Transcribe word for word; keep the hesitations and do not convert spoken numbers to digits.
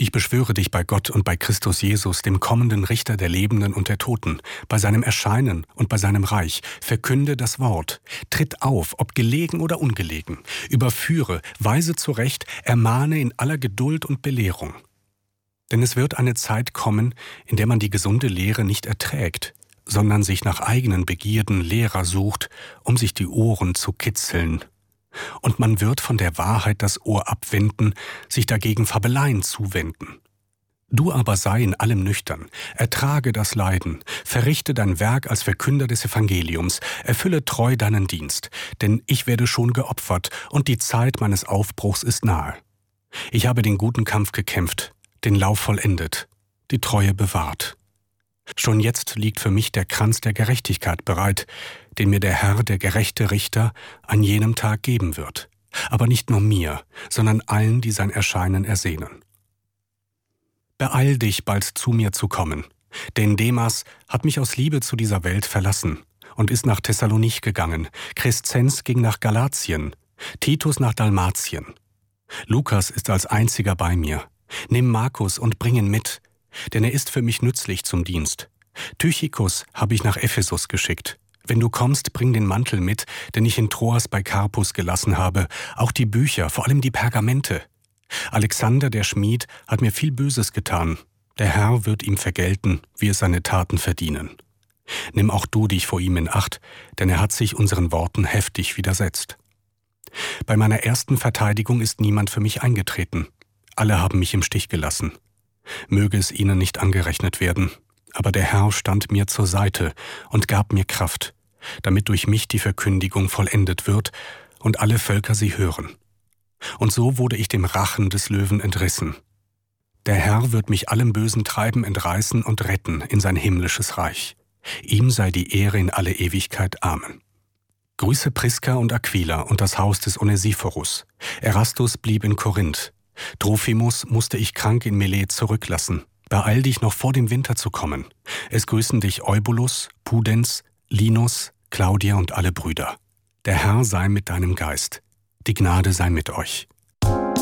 Ich beschwöre dich bei Gott und bei Christus Jesus, dem kommenden Richter der Lebenden und der Toten, bei seinem Erscheinen und bei seinem Reich, verkünde das Wort, tritt auf, ob gelegen oder ungelegen, überführe, weise zurecht, ermahne in aller Geduld und Belehrung. Denn es wird eine Zeit kommen, in der man die gesunde Lehre nicht erträgt, sondern sich nach eigenen Begierden Lehrer sucht, um sich die Ohren zu kitzeln. Und man wird von der Wahrheit das Ohr abwenden, sich dagegen Fabeleien zuwenden. Du aber sei in allem nüchtern, ertrage das Leiden, verrichte dein Werk als Verkünder des Evangeliums, erfülle treu deinen Dienst, denn ich werde schon geopfert und die Zeit meines Aufbruchs ist nahe. Ich habe den guten Kampf gekämpft, den Lauf vollendet, die Treue bewahrt. Schon jetzt liegt für mich der Kranz der Gerechtigkeit bereit, den mir der Herr, der gerechte Richter, an jenem Tag geben wird. Aber nicht nur mir, sondern allen, die sein Erscheinen ersehnen. Beeil dich, bald zu mir zu kommen, denn Demas hat mich aus Liebe zu dieser Welt verlassen und ist nach Thessalonich gegangen, Crescens ging nach Galatien, Titus nach Dalmatien. Lukas ist als einziger bei mir. Nimm Markus und bring ihn mit, denn er ist für mich nützlich zum Dienst. Tychikus habe ich nach Ephesus geschickt. Wenn du kommst, bring den Mantel mit, den ich in Troas bei Karpus gelassen habe, auch die Bücher, vor allem die Pergamente. Alexander, der Schmied, hat mir viel Böses getan. Der Herr wird ihm vergelten, wie es seine Taten verdienen. Nimm auch du dich vor ihm in Acht, denn er hat sich unseren Worten heftig widersetzt. Bei meiner ersten Verteidigung ist niemand für mich eingetreten. Alle haben mich im Stich gelassen. Möge es ihnen nicht angerechnet werden, aber der Herr stand mir zur Seite und gab mir Kraft, damit durch mich die Verkündigung vollendet wird und alle Völker sie hören. Und so wurde ich dem Rachen des Löwen entrissen. Der Herr wird mich allem bösen Treiben entreißen und retten in sein himmlisches Reich. Ihm sei die Ehre in alle Ewigkeit. Amen. Grüße Priska und Aquila und das Haus des Onesiphorus. Erastus blieb in Korinth. Trophimus musste ich krank in Milet zurücklassen. Beeil dich noch vor dem Winter zu kommen. Es grüßen dich Eubulus, Pudens, Linus, Claudia und alle Brüder. Der Herr sei mit deinem Geist. Die Gnade sei mit euch.